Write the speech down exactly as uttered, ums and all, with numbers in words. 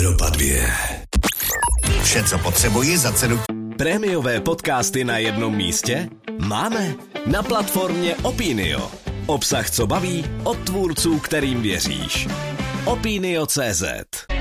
Evropa dvě. Vše, co potřebuji za cenu. Prémiové podcasty na jednom místě? Máme. Na platformě Opinio. Obsah, co baví, od tvůrců, kterým věříš. Opinio tečka cé zet